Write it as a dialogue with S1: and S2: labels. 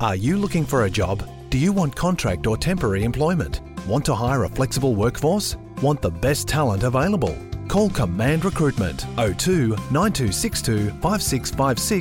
S1: Are you looking for a job? Do you want contract or temporary employment? Want to hire a flexible workforce? Want the best talent available? Call Command Recruitment 02 9262 5656